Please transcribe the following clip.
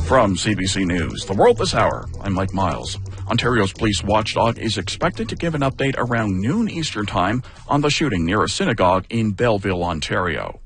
From CBC News, The World This Hour, I'm Mike Miles. Ontario's police watchdog is expected to give an update around noon Eastern Time on the shooting near a synagogue in Belleville, Ontario.